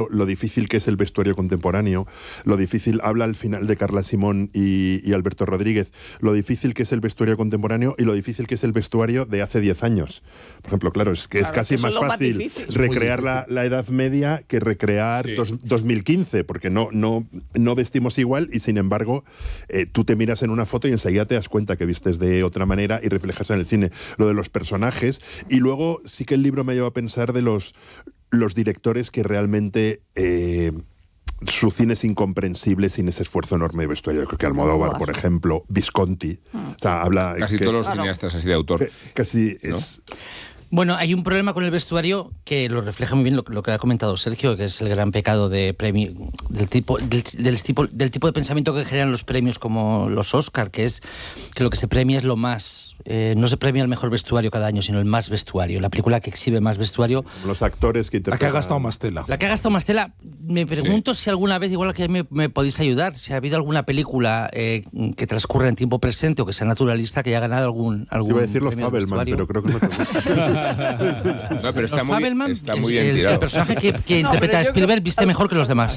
lo difícil que es el vestuario contemporáneo, lo difícil, habla al final de Carla Simón y Alberto Rodríguez, lo difícil que es el vestuario contemporáneo y lo difícil que es el vestuario de hace 10 años. Por ejemplo, claro, es casi más fácil recrear la Edad Media que recrear 2015, porque no vestimos igual y, sin embargo, tú te miras en una foto y enseguida te das cuenta que vistes de otra manera y reflejas en el cine lo de los personajes. Y luego sí que el libro me lleva a pensar de los directores que realmente su cine es incomprensible sin ese esfuerzo enorme de vestuario. Yo creo que Almodóvar, por ejemplo, Visconti, o sea, habla... Casi todos los cineastas así de autor. Casi, ¿no? Bueno, hay un problema con el vestuario que lo refleja muy bien lo que ha comentado Sergio, que es el gran pecado de premio, del tipo de pensamiento que generan los premios como los Oscar, que es que lo que se premia es lo más... no se premia el mejor vestuario cada año, sino el más vestuario. La película que exhibe más vestuario... Los actores que interpretan... La que ha gastado más tela. La que ha gastado más tela. Me pregunto si alguna vez, igual que me podéis ayudar, si ha habido alguna película que transcurra en tiempo presente o que sea naturalista que haya ganado algún iba a decir los Fabelman, pero creo que no te gusta. No, pero está muy bien tirado. El personaje que interpreta a Spielberg viste mejor que los demás.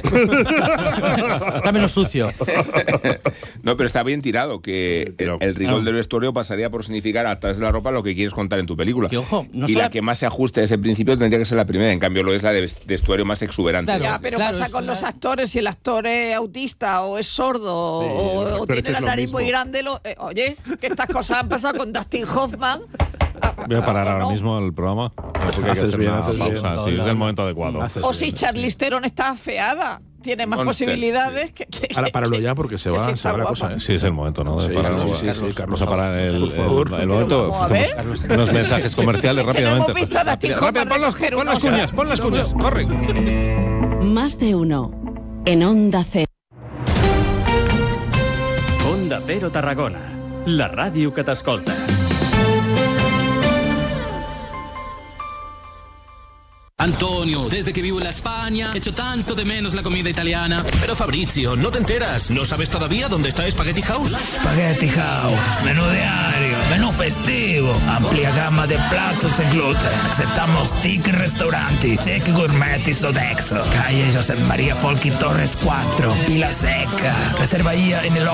Está menos sucio. No, pero está bien tirado, que el rigor del vestuario pasaría por significar a través de la ropa lo que quieres contar en tu película. Que, ojo, la que más se ajuste a ese principio tendría que ser la primera, en cambio lo es la de vestuario más exuberante. Claro, ya, pero pasa con los actores, si el actor es autista o es sordo o tiene la nariz muy grande. Oye, que estas cosas han pasado con Dustin Hoffman. Voy a parar ahora mismo el programa. Porque hay que hacer una pausa. Sí, es el momento adecuado. O si Charlize Theron está afeada. Tiene más posibilidades que... Ahora páralo ya porque se va la cosa. Sí, es el momento, ¿no? De parar. Vamos a parar el momento. Unos mensajes comerciales rápidamente. Hemos visto a Dustin Hoffman. Pon las cuñas, corre. Más de uno en Onda Cero. Onda Cero Tarragona, la ràdio que t'escolta. Antonio, desde que vivo en la España, echo tanto de menos la comida italiana. Pero Fabrizio, no te enteras, ¿no sabes todavía dónde está Spaghetti House? Spaghetti House, menú diario, menú festivo, amplia gama de platos sin gluten. Aceptamos tickets restauranti, cheque gourmet y Sodexo. Calle José María Folchi Torres 4, Vila Seca. Reserva ya en el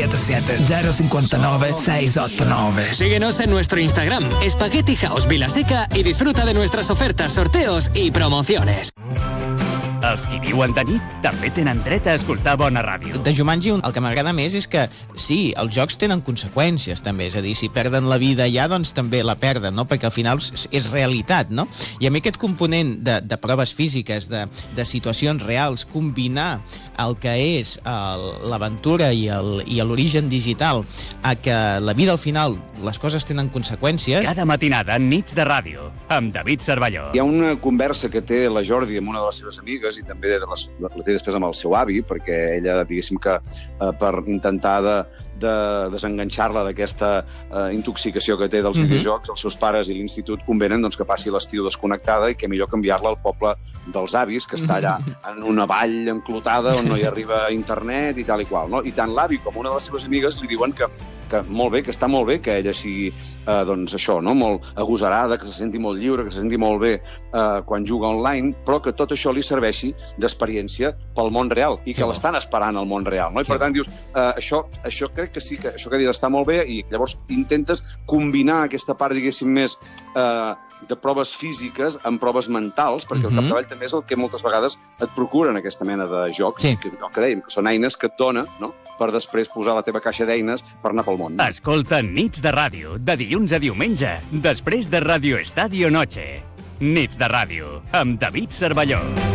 877-059-689. Síguenos en nuestro Instagram, Spaghetti House Vila Seca, y disfruta de nuestras ofertas, sorteos i promociones. Els qui viuen de nit també tenen dret a escoltar bona ràdio. De Jumanji el que m'agrada més és que sí, els jocs tenen conseqüències també, és a dir, si perden la vida ja, doncs també la perden, no? Perquè al final és realitat, no? I a mi aquest component de proves físiques, de situacions reals, combinar el que és l'aventura i l'origen digital a que la vida al final les coses tenen conseqüències... Cada matinada, Nits de Ràdio, amb David Cervelló. Hi ha una conversa que té la Jordi amb una de les seves amigues i també la té després amb el seu avi, perquè ella, diguéssim que per intentar de desenganxar-la d'aquesta intoxicació que té dels videojocs, els seus pares i l'institut convenen doncs, que passi l'estiu desconnectada i que millor que enviar-la al poble dels avis, que està allà en una vall enclotada on no hi arriba internet i tal i qual. No? I tant l'avi com una de les seves amigues li diuen que molt bé, que està molt bé que ella sigui, doncs això, no? Molt agosarada, que se senti molt lliure, que se senti molt bé quan juga online, però que tot això li serveixi d'experiència pel món real i que l'estan esperant al món real. No? I per tant dius, això crec que sí, que això que dius està molt bé i llavors intentes combinar aquesta part, diguéssim, més de proves físiques amb proves mentals, perquè el capdavall també és el que moltes vegades et procuren aquesta mena de jocs, que dèiem, que són eines que et dona, no?, per després posar la teva caixa d'eines per anar pel món. Escolta Nits de Ràdio, de dilluns a diumenge, després de Radio Estadio Noche. Nits de Ràdio, amb David Cervelló.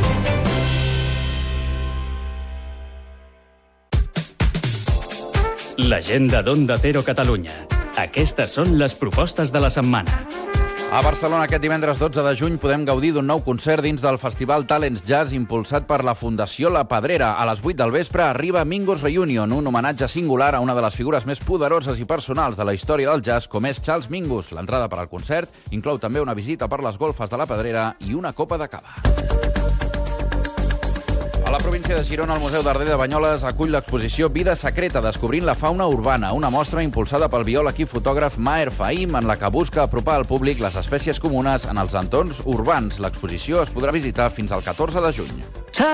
L'agenda d'Onda Cero Catalunya. Aquestes són les propostes de la setmana. A Barcelona aquest divendres 12 de juny podem gaudir d'un nou concert dins del Festival Talents Jazz impulsat per la Fundació La Pedrera. A les 8 del vespre arriba Mingus Reunion, un homenatge singular a una de les figures més poderoses i personals de la història del jazz, com és Charles Mingus. L'entrada per al concert inclou també una visita per les golfes de La Pedrera i una copa de cava. A la província de Girona, el Museu d'Arder de Banyoles acull l'exposició Vida secreta, descobrint la fauna urbana, una mostra impulsada pel biòleg i fotògraf Maher Fahim, en la que busca apropar al públic les espècies comunes en els entorns urbans. L'exposició es podrà visitar fins al 14 de juny.